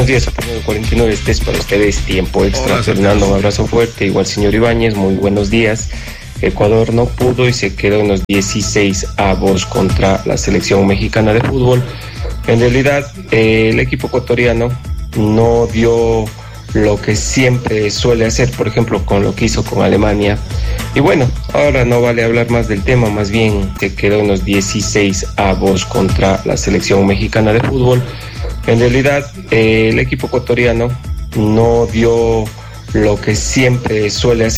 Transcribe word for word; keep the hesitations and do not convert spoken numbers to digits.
Buenos días, Fernando cuarenta y nueve, este es para ustedes tiempo extra. Hola, Fernando, un abrazo fuerte. Igual, señor Ibáñez, muy buenos días. Ecuador no pudo y se quedó en los dieciséis avos contra la selección mexicana de fútbol. En realidad, eh, el equipo ecuatoriano no dio lo que siempre suele hacer, por ejemplo, con lo que hizo con Alemania. Y bueno, ahora no vale hablar más del tema, más bien se quedó en los dieciséis avos contra la selección mexicana de fútbol. En realidad, eh, el equipo ecuatoriano no dio lo que siempre suele hacer.